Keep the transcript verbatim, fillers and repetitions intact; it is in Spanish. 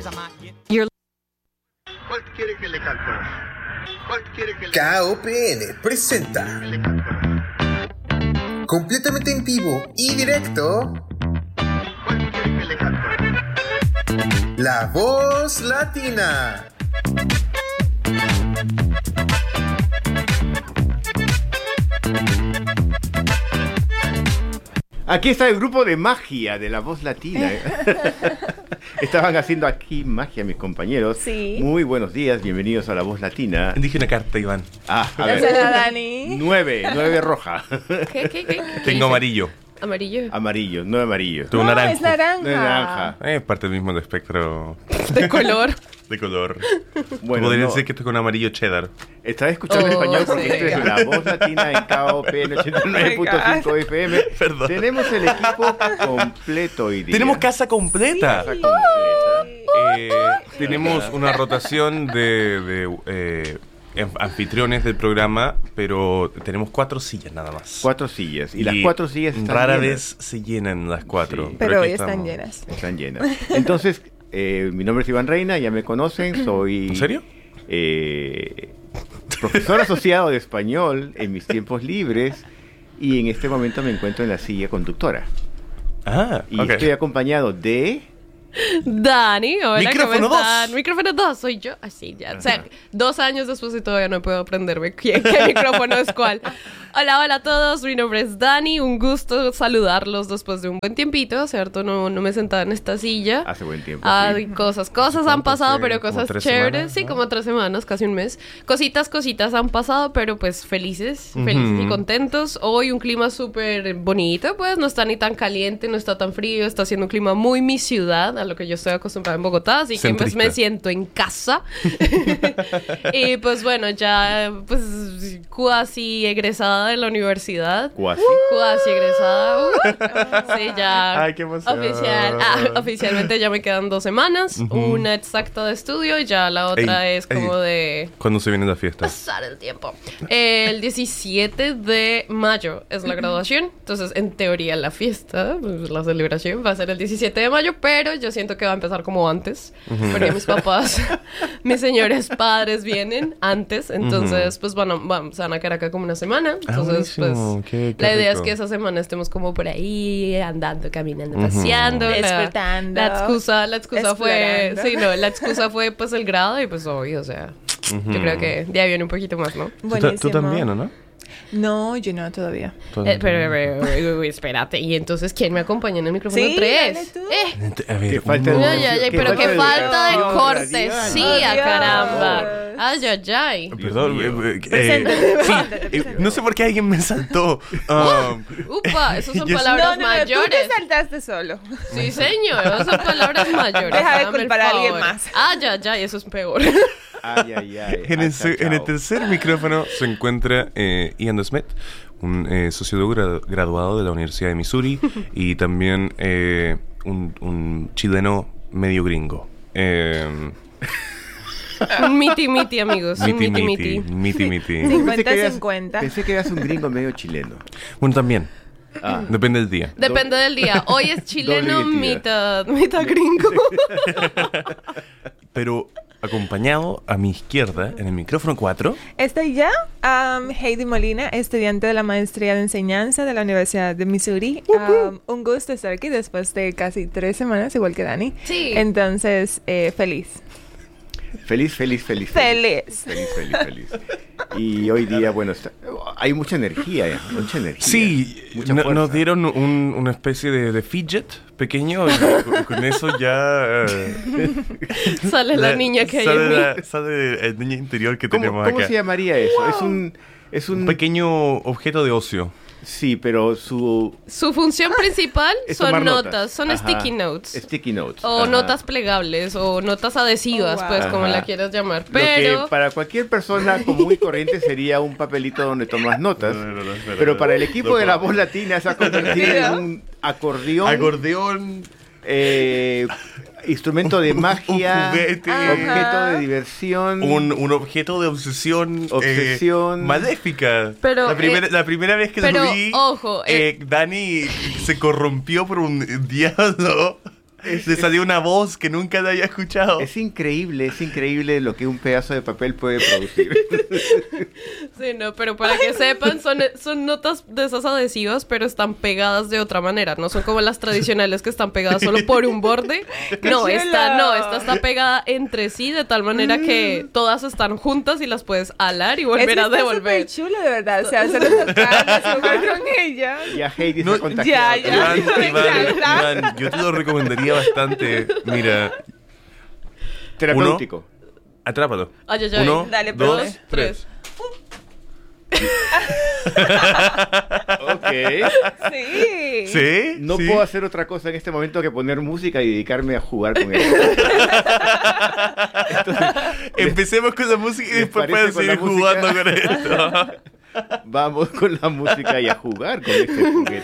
You're... ¿Cuál quiere que le cante? ¿Cuál quiere que le K O P N presenta completamente en vivo y directo ¿Cuál quiere que le cante? La Voz Latina. Aquí está el grupo de magia de La Voz Latina. Estaban haciendo aquí magia mis compañeros. Sí. Muy buenos días, bienvenidos a La Voz Latina. Dije una carta, Iván. Ah, a ver. Hola, Dani. Nueve, nueve roja. ¿Qué, qué, qué? Tengo amarillo. ¿Amarillo? Amarillo, nueve amarillo. Tú No, naranjo. es naranja. Nueve naranja. Es parte del mismo espectro De color. de color. Bueno, Podría no, decir que esto es con amarillo cheddar. estaba escuchando Oh, español porque sí. esto es La Voz Latina en K O P N ochenta y nueve punto cinco F M. Perdón. Tenemos el equipo completo hoy día. Tenemos casa completa. Casa completa. Eh, tenemos una rotación de, de eh, anfitriones del programa, pero tenemos cuatro sillas nada más. Cuatro sillas. Y, Y las cuatro sillas están rara llenas. vez se llenan las cuatro. Sí. Pero aquí hoy están estamos. llenas. Están llenas. Entonces, eh, mi nombre es Iván Reina, ya me conocen, soy... ¿En serio? eh, profesor asociado de español en mis tiempos libres y en este momento me encuentro en la silla conductora. Ah, Y ok. estoy acompañado de... Dani, hola, Micrófono ¿cómo están? dos. Micrófono dos, soy yo. Así ya. O sea, dos años después y todavía no puedo aprenderme qué, qué micrófono es cuál. Hola, hola a todos. Mi nombre es Dani. Un gusto saludarlos después de un buen tiempito, ¿cierto? No, no me sentaba en esta silla. Hace buen tiempo. Ay, sí. cosas, cosas han ¿Cuánto pasado, fue? pero ¿Como cosas tres chéveres. semanas, Sí, no? como tres semanas, casi un mes. Cositas, cositas han pasado, pero pues felices, felices y Ujú. contentos. Hoy un clima súper bonito, pues no está ni tan caliente, no está tan frío, está haciendo un clima muy mi ciudad, a lo que yo estoy acostumbrada en Bogotá, así que pues Centrista. me siento en casa. Y pues bueno, ya pues cuasi egresada de la universidad. Cuasi. Cuasi egresada. Uh, sí, ya. Ay, qué emoción. Oficial, ah, oficialmente ya me quedan dos semanas. Ujú. Una exacta de estudio y ya la otra Ey, es como ey. de ¿Cuándo se viene la fiesta? pasar el tiempo. El diecisiete de mayo es la graduación. Entonces, en teoría, la fiesta, pues, la celebración va a ser el diecisiete de mayo, pero yo siento que va a empezar como antes. Porque mis papás, mis señores padres vienen antes. Entonces, pues van a, van, se van a quedar acá como una semana. Ah, Entonces, pues, buenísimo. Qué- qué la idea rico. es que esa semana estemos como por ahí, andando, caminando, Ujú. paseando. La- Disfrutando. La excusa, la excusa fue, Explorando. sí, no, la excusa fue pues el grado y pues obvio, o sea, Ujú. yo creo que de ahí viene un poquito más, ¿no? ¿Tú, ta- Buenísimo. tú también, ¿o no? No, yo no todavía. Tú Eh, también. pero, pero, pero, uy, espérate, y entonces ¿quién me acompaña en el micrófono Sí, tres? dale tú. Eh, A ver, Que falta uno- el- ay, ay, ay, que pero falta qué el- falta de Dios. cortesía, Dios. caramba. Ay, ay, ay. Perdón, Dios mío. eh, eh, Preséntate, eh, sí, preséntate, eh, no sé por qué alguien me saltó. Um, Upa, esas son Yo- palabras no, no, no, tú mayores. te saltaste solo. Sí, señor, esas son palabras mayores. Deja de hágame el culpar a alguien favor. más. Ay, ay, ay, eso es peor. Ay, ay, ay. en, el, Ah, se- chao, en el chao. tercer micrófono se encuentra eh, Ian Smith, un eh, sociólogo gra- graduado de la Universidad de Missouri y también eh, un, un chileno medio gringo. Eh, Un miti miti, amigos. Un miti miti miti, miti. miti miti. Pensé que cincuenta eras- cincuenta. Pensé que eras un gringo medio chileno. Bueno, también. Ah. Depende del día. Depende del día. Hoy es chileno, Doble mitad, identidad. mitad gringo. Pero acompañado a mi izquierda, en el micrófono cuatro, Estoy ya. Um, Heidi Molina, estudiante de la maestría de enseñanza de la Universidad de Missouri. Um, un gusto estar aquí después de casi tres semanas, igual que Dani. Sí. Entonces, eh, feliz. Feliz, feliz, feliz. Feliz. Feliz, feliz, feliz. Y hoy día, bueno, está- hay mucha energía, ya, mucha energía. sí, mucha no- fuerza. nos dieron un- una especie de, de fidget pequeño y con, con eso ya... eh, Sale la, niña que hay sale en mí. la- sale el niño interior que ¿Cómo, tenemos cómo acá. se llamaría eso? Es un... Es un, Un pequeño objeto de ocio. Sí, pero su... Su función principal es son tomar notas, son Ajá. sticky notes. Sticky notes. O ajá. notas plegables, o notas adhesivas, Oh, wow. pues, como Ajá. la quieras llamar. Lo Pero... que para cualquier persona común y corriente sería un papelito donde tomas notas. No, no, no, espera, Pero para el equipo no de la puedo. voz latina se ha convertido en un acordeón. Acordeón. eh, instrumento de magia, Un juguete. objeto de diversión. Un, un objeto de obsesión, Obsesión. eh, maléfica. Pero, la, primera, eh, la primera vez que pero, lo vi, ojo, eh, eh, Dani se corrompió por un diablo Le salió una voz que nunca te había escuchado. Es increíble, es increíble lo que un pedazo de papel puede producir. Sí, no, pero para que sepan, son, son notas de esas adhesivas, pero están pegadas de otra manera. No son como las tradicionales que están pegadas solo por un borde. No, chulo! esta no, esta está pegada entre sí de tal manera que todas están juntas y las puedes alar y volver Es que a está devolver. súper chulo, de verdad. O sea, hacerlo tocar, jugar con ella. Ya Heidi No, está contagiada. ya, ya. Iván, Me Iván, encanta. Iván, yo te lo recomendaría bastante. Mira, Terapéutico. atrápalo. Ay, ay, ay. Uno, Dale, dos, pruebe. tres. Ok. Sí. ¿Sí? No ¿Sí? puedo hacer otra cosa en este momento que poner música y dedicarme a jugar con él. Empecemos con la música y ¿Les después parece pueden con seguir la música? jugando con esto. Vamos con la música y a jugar con este juguete.